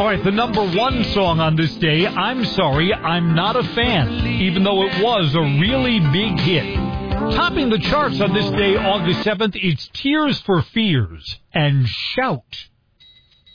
right, the number one song on this day, I'm Sorry, I'm Not a Fan, even though it was a really big hit. Topping the charts on this day, August 7th, it's Tears for Fears and Shout.